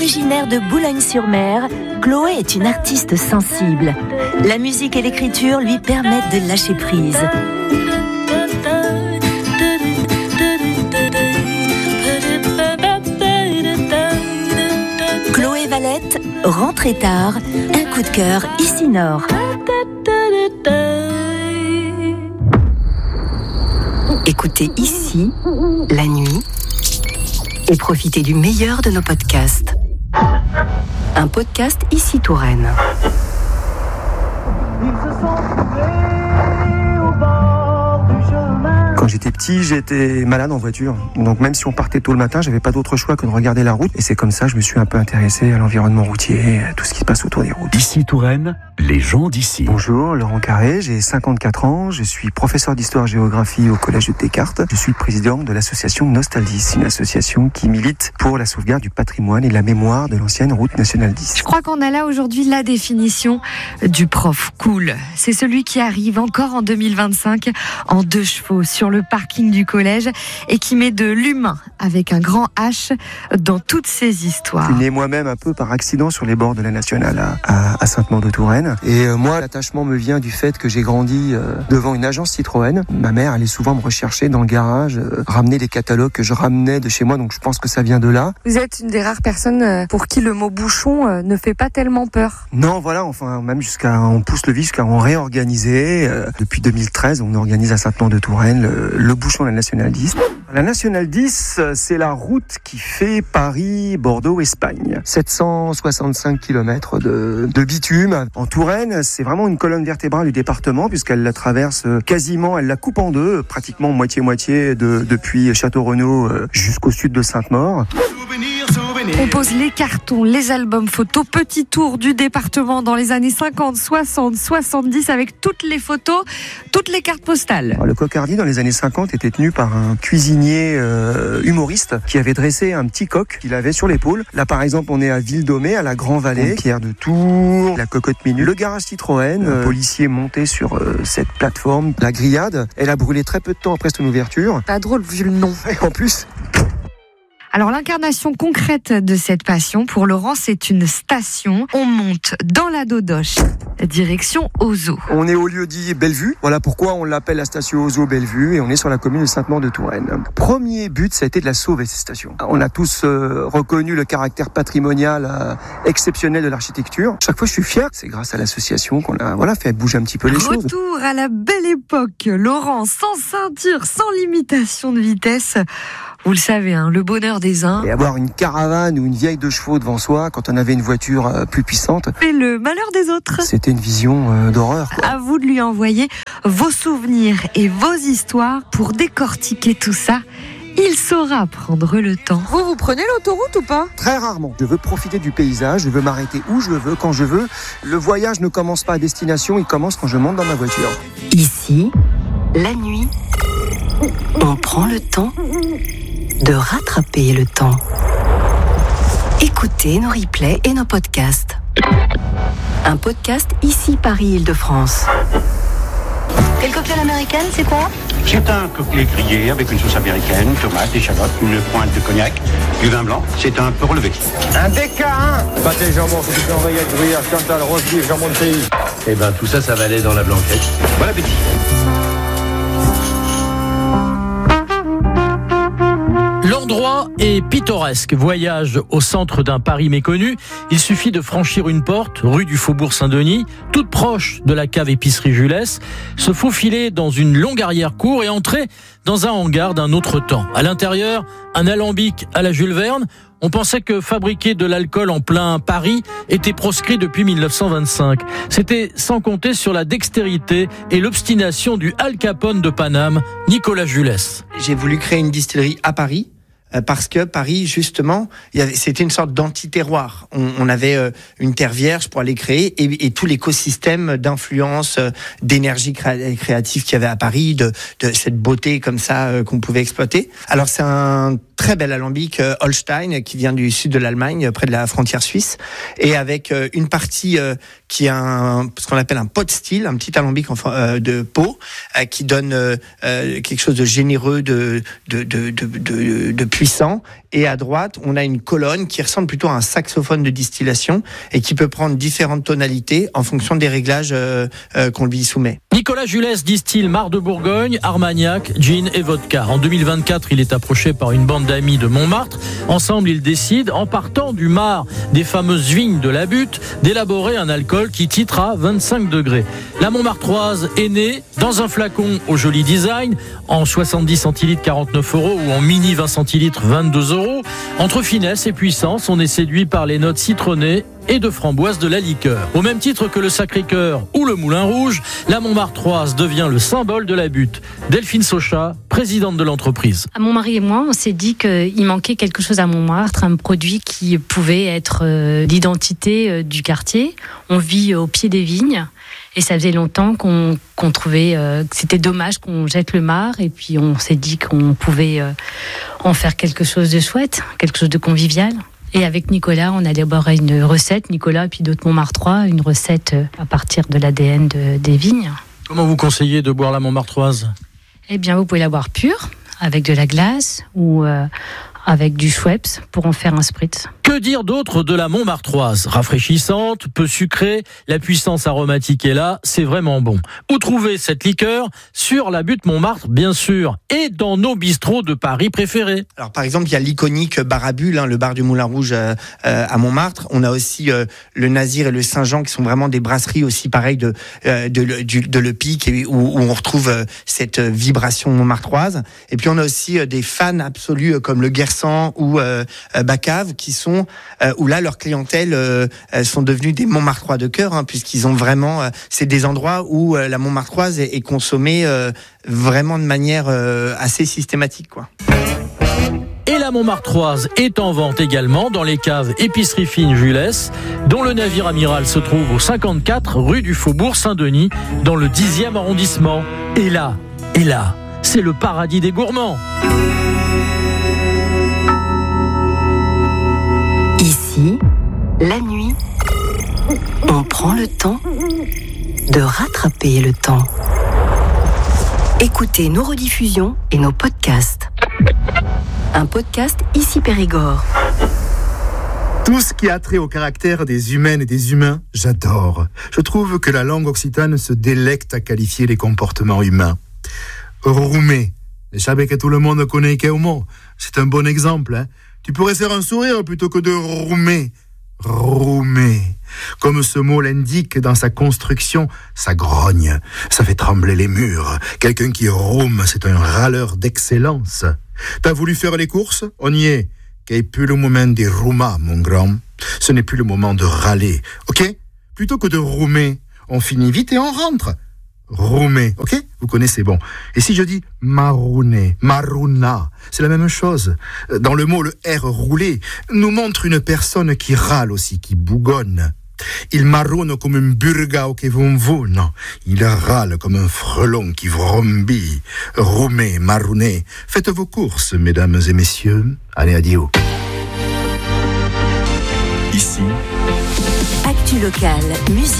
Originaire de Boulogne-sur-Mer, Chloé est une artiste sensible. La musique et l'écriture lui permettent de lâcher prise. Chloé Valette, Rentrée tard, un coup de cœur ici Nord. Écoutez ici, la nuit, et profitez du meilleur de nos podcasts. Un podcast ici Touraine. Quand j'étais petit, j'étais malade en voiture. Donc même si on partait tôt le matin, j'avais pas d'autre choix que de regarder la route. Et c'est comme ça que je me suis un peu intéressé à l'environnement routier, à tout ce qui se passe autour des routes. Ici Touraine, les gens d'ici. Bonjour, Laurent Carré, j'ai 54 ans, je suis professeur d'histoire-géographie au collège de Descartes. Je suis le président de l'association Nostaldis, une association qui milite pour la sauvegarde du patrimoine et la mémoire de l'ancienne route nationale 10. Je crois qu'on a là aujourd'hui la définition du prof cool. C'est celui qui arrive encore en 2025 en 2 chevaux sur le parking du collège et qui met de l'humain avec un grand H dans toutes ces histoires. Je suis né moi-même un peu par accident sur les bords de la nationale à Sainte-Maure-de-Touraine. Et moi, l'attachement me vient du fait que j'ai grandi devant une agence Citroën. Ma mère allait souvent me rechercher dans le garage, ramener les catalogues que je ramenais de chez moi, donc je pense que ça vient de là. Vous êtes une des rares personnes pour qui le mot bouchon ne fait pas tellement peur. Non, voilà, enfin, même on pousse le vice jusqu'à en réorganiser. Depuis 2013, on organise à Sainte-Maure-de-Touraine le bouchon de la Nationale 10. La Nationale 10, c'est la route qui fait Paris-Bordeaux-Espagne. 765 km de bitume. En Touraine, c'est vraiment une colonne vertébrale du département puisqu'elle la traverse quasiment, elle la coupe en deux, pratiquement moitié-moitié depuis Château-Renaud jusqu'au sud de Sainte-Maure. On pose les cartons, les albums photos, petit tour du département dans les années 50, 60, 70 avec toutes les photos, toutes les cartes postales. Alors, le Cocardi dans les années 50 était tenu par un cuisinier humoriste qui avait dressé un petit coq qu'il avait sur l'épaule. Là par exemple on est à Ville-Domée, à la Grand-Vallée, Pierre de Tours, la Cocotte Minute, le garage Citroën, un policier monté sur cette plateforme. La grillade, elle a brûlé très peu de temps après son ouverture. Pas drôle vu le nom. Et en plus... Alors l'incarnation concrète de cette passion, pour Laurent, c'est une station. On monte dans la Dodoche, direction Ozo. On est au lieu-dit Bellevue. Voilà pourquoi on l'appelle la station Ozo Bellevue et on est sur la commune de Sainte-Maure-de-Touraine. Premier but, ça a été de la sauver, cette station. On a tous reconnu le caractère patrimonial exceptionnel de l'architecture. Chaque fois, je suis fier. C'est grâce à l'association qu'on a fait bouger un petit peu les choses. Retour à la belle époque. Laurent, sans ceinture, sans limitation de vitesse. Vous le savez, le bonheur des uns. Et avoir une caravane ou une vieille 2 chevaux devant soi quand on avait une voiture plus puissante. Et le malheur des autres. C'était une vision d'horreur, quoi. À vous de lui envoyer vos souvenirs et vos histoires pour décortiquer tout ça. Il saura prendre le temps. Vous prenez l'autoroute ou pas ? Très rarement. Je veux profiter du paysage, je veux m'arrêter où je veux, quand je veux. Le voyage ne commence pas à destination, il commence quand je monte dans ma voiture. Ici, la nuit, on prend le temps de rattraper le temps. Écoutez nos replays et nos podcasts. Un podcast ici Paris-Île-de-France. Et le cocktail américaine, c'est quoi ? C'est un cocktail grillé avec une sauce américaine, tomates, échalotes, une pointe de cognac, du vin blanc. C'est un peu relevé. Un DK1 pâté jambon, c'est du envoyé de gruyère, Chantal, rose beef, jambon de pays. Eh ben tout ça va aller dans la blanquette. Bon appétit. L'endroit est pittoresque. Voyage au centre d'un Paris méconnu. Il suffit de franchir une porte, rue du Faubourg Saint-Denis, toute proche de la cave épicerie Jules, se faufiler dans une longue arrière-cour et entrer dans un hangar d'un autre temps. À l'intérieur, un alambic à la Jules Verne. On pensait que fabriquer de l'alcool en plein Paris était proscrit depuis 1925. C'était sans compter sur la dextérité et l'obstination du Al Capone de Paname, Nicolas Jules. J'ai voulu créer une distillerie à Paris. Parce que Paris, justement, c'était une sorte d'anti-terroir. On avait une terre vierge pour aller créer et tout l'écosystème d'influence, d'énergie créative qu'il y avait à Paris, de cette beauté comme ça qu'on pouvait exploiter. Alors c'est un très bel alambic Holstein qui vient du sud de l'Allemagne, près de la frontière suisse, et avec une partie qui est ce qu'on appelle un pot still, un petit alambic de pot qui donne quelque chose de généreux, de puissant, Et à droite, on a une colonne qui ressemble plutôt à un saxophone de distillation et qui peut prendre différentes tonalités en fonction des réglages qu'on lui soumet. Nicolas Julès distille Mar de Bourgogne, Armagnac, gin et vodka. En 2024, il est approché par une bande d'amis de Montmartre. Ensemble, ils décident, en partant du Mar, des fameuses vignes de la Butte, d'élaborer un alcool qui titre à 25 degrés. La Montmartroise est née dans un flacon au joli design, en 70 centilitres 49 € ou en mini 20 centilitres 22 €. Entre finesse et puissance, on est séduit par les notes citronnées et de framboise de la liqueur. Au même titre que le Sacré-Cœur ou le Moulin Rouge, la Montmartroise devient le symbole de la Butte. Delphine Sauchat, présidente de l'entreprise. Mon mari et moi, on s'est dit qu'il manquait quelque chose à Montmartre, un produit qui pouvait être l'identité du quartier. On vit au pied des vignes et ça faisait longtemps qu'on trouvait que c'était dommage qu'on jette le Mar, et puis on s'est dit qu'on pouvait en faire quelque chose de chouette, quelque chose de convivial. Et avec Nicolas, on a élaboré une recette, Nicolas et puis d'autres Montmartrois, une recette à partir de l'ADN des vignes. Comment vous conseillez de boire la Montmartroise ? Eh bien, vous pouvez la boire pure, avec de la glace ou avec du Schweppes pour en faire un spritz. Que dire d'autre de la Montmartroise ? Rafraîchissante, peu sucrée, la puissance aromatique est là, c'est vraiment bon. Où trouver cette liqueur ? Sur la Butte Montmartre, bien sûr, et dans nos bistrots de Paris préférés. Alors par exemple, il y a l'iconique bar à bulles, le bar du Moulin Rouge à Montmartre. On a aussi le Nazir et le Saint-Jean qui sont vraiment des brasseries aussi pareilles de Le Pic, où on retrouve cette vibration montmartroise. Et puis on a aussi des fans absolus comme le Guersan ou Bacave qui sont où là leur clientèle sont devenus des Montmartrois de cœur, puisqu'ils ont vraiment c'est des endroits où la Montmartroise est consommée vraiment de manière assez systématique, quoi. Et la Montmartroise est en vente également dans les caves Épicerie Fine Julès, dont le navire amiral se trouve au 54 rue du Faubourg Saint-Denis, dans le 10e arrondissement. Et là, c'est le paradis des gourmands. Ici, la nuit, on prend le temps de rattraper le temps. Écoutez nos rediffusions et nos podcasts. Un podcast Ici Périgord. Tout ce qui a trait au caractère des humaines et des humains, j'adore. Je trouve que la langue occitane se délecte à qualifier les comportements humains. Roumer. Je savais que tout le monde connaît quel mot. C'est un bon exemple, Tu pourrais faire un sourire plutôt que de roumer. Roumer. Comme ce mot l'indique dans sa construction, ça grogne, ça fait trembler les murs. Quelqu'un qui roume, c'est un râleur d'excellence. T'as voulu faire les courses ? On y est. Qu'est plus le moment des roumas, mon grand. Ce n'est plus le moment de râler, ok ? Plutôt que de roumer, on finit vite et on rentre. Roumer, ok ? Vous connaissez, bon. Et si je dis marouner, marouna, c'est la même chose. Dans le mot, le R roulé nous montre une personne qui râle aussi, qui bougonne. Il marronne comme un burgao qui non. Il râle comme un frelon qui vrombit. Roumer, marouner. Faites vos courses, mesdames et messieurs. Allez, adieu. Ici, Actu locale, musique.